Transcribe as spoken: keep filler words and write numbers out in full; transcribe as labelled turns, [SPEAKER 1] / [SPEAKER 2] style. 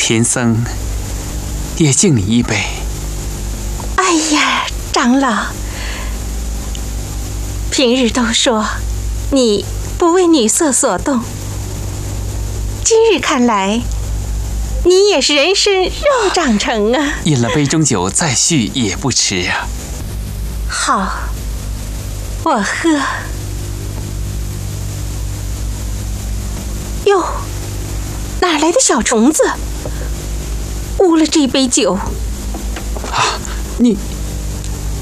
[SPEAKER 1] 天僧也敬你一杯。
[SPEAKER 2] 哎呀，长老，平日都说你不为女色所动，今日看来，你也是人参肉长成啊！
[SPEAKER 1] 饮了杯中酒，再续也不迟啊。
[SPEAKER 2] 好，我喝。哟，哪来的小虫子？污了这杯酒！
[SPEAKER 1] 啊，你